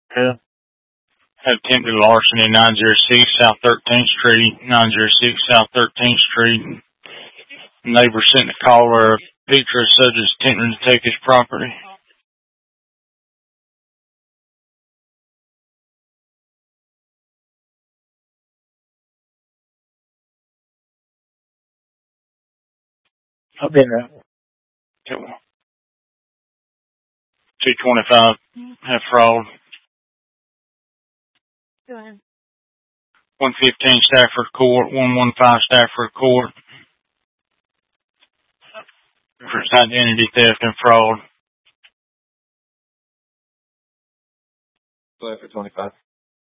Yeah. Had attempted larceny, 906 South 13th Street, 906 South 13th Street. Neighbor sent a call where a picture of subject attempting to take his property. I've been there. 225 have fraud. Go ahead. 115 Stafford Court, 115 Stafford Court. For identity theft and fraud. Go ahead for 25.